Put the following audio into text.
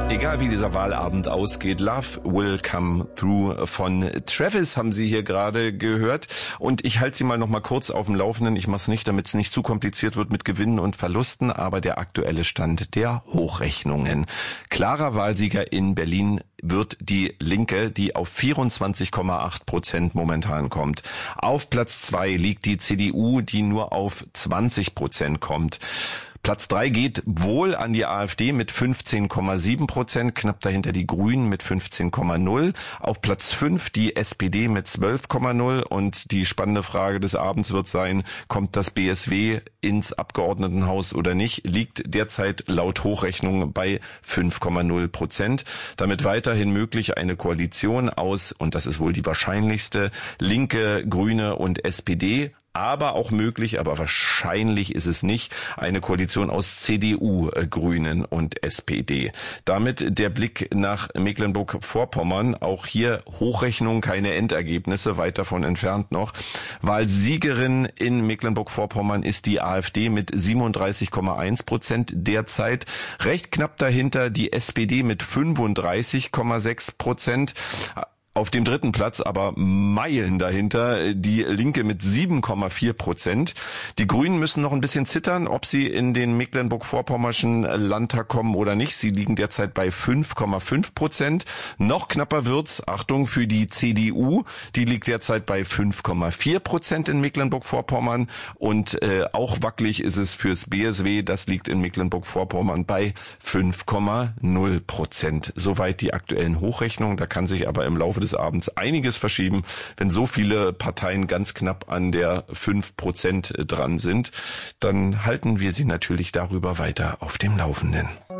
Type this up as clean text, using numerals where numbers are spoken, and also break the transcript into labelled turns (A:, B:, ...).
A: Egal wie dieser Wahlabend ausgeht, Love Will Come Through von Travis haben Sie hier gerade gehört. Und ich halte Sie mal noch mal kurz auf dem Laufenden. Ich mache es nicht, damit es nicht zu kompliziert wird mit Gewinnen und Verlusten, aber der aktuelle Stand der Hochrechnungen. Klarer Wahlsieger in Berlin wird die Linke, die auf 24,8% momentan kommt. Auf Platz 2 liegt die CDU, die nur auf 20% kommt. Platz 3 geht wohl an die AfD mit 15,7%, knapp dahinter die Grünen mit 15,0%. Auf Platz 5 die SPD mit 12,0%. Und die spannende Frage des Abends wird sein, kommt das BSW ins Abgeordnetenhaus oder nicht? Liegt derzeit laut Hochrechnung bei 5,0%. Damit weiterhin möglich eine Koalition aus, und das ist wohl die wahrscheinlichste, Linke, Grüne und SPD. Aber auch möglich, aber wahrscheinlich ist es nicht, eine Koalition aus CDU, Grünen und SPD. Damit der Blick nach Mecklenburg-Vorpommern. Auch hier Hochrechnung, keine Endergebnisse, weit davon entfernt noch. Wahlsiegerin in Mecklenburg-Vorpommern ist die AfD mit 37,1% derzeit. Recht knapp dahinter die SPD mit 35,6%. Auf dem dritten Platz, aber Meilen dahinter, die Linke mit 7,4%. Die Grünen müssen noch ein bisschen zittern, ob sie in den Mecklenburg-Vorpommerschen Landtag kommen oder nicht. Sie liegen derzeit bei 5,5%. Noch knapper wird's, Achtung, für die CDU. Die liegt derzeit bei 5,4% in Mecklenburg-Vorpommern. Und auch wackelig ist es fürs BSW. Das liegt in Mecklenburg-Vorpommern bei 5,0%. Soweit die aktuellen Hochrechnungen. Da kann sich aber im Laufe des Abends einiges verschieben, wenn so viele Parteien ganz knapp an der 5% dran sind. Dann halten wir Sie natürlich darüber weiter auf dem Laufenden.